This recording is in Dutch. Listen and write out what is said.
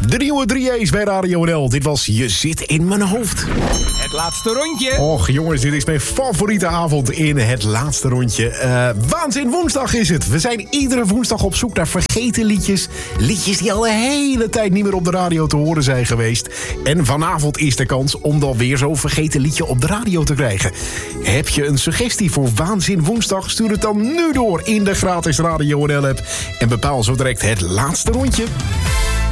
De nieuwe 3A's bij Radio NL. Dit was Je zit in mijn hoofd. Het laatste rondje. Och jongens, dit is mijn favoriete avond in het laatste rondje. Waanzin woensdag is het. We zijn iedere woensdag op zoek naar vergeten liedjes. Liedjes die al de hele tijd niet meer op de radio te horen zijn geweest. En vanavond is de kans om dan weer zo'n vergeten liedje op de radio te krijgen. Heb je een suggestie voor Waanzin woensdag? Stuur het dan nu door in de gratis Radio NL app. En bepaal zo direct het laatste rondje.